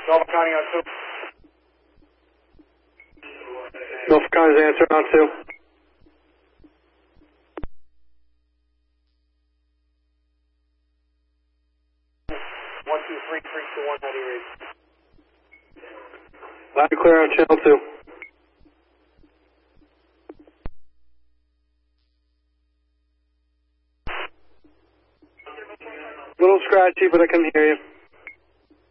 Norfolk County on 2. Norfolk County's answer on 2. One, two, three, 321, how do you read? Loud and clear on channel 2. Little scratchy, but I can hear you.